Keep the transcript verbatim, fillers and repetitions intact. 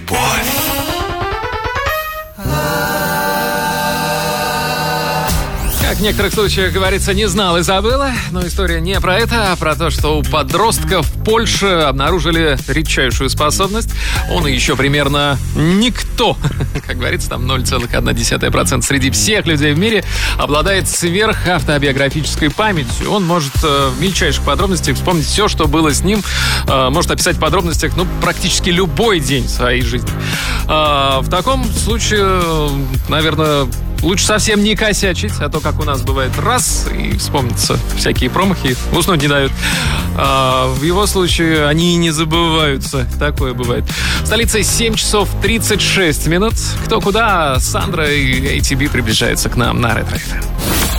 любовь. Как в некоторых случаях говорится, не знал и забыла. Но история не про это, а про то, что у подростков в Польше обнаружили редчайшую способность. Он и еще примерно никто, как говорится, там ноль целых одна десятая процента среди всех людей в мире обладает сверхавтобиографической памятью. Он может э, в мельчайших подробностях вспомнить все, что было с ним. Э, может описать в подробностях, ну, практически любой день своей жизни. Э, в таком случае, наверное, лучше совсем не косячить, а то, как у нас бывает, раз, и вспомнятся всякие промахи, уснуть не дают. А в его случае они и не забываются. Такое бывает. Столица семь часов тридцать шесть минут. Кто куда, Сандра и эй ти би приближаются к нам на Ретро эф эм.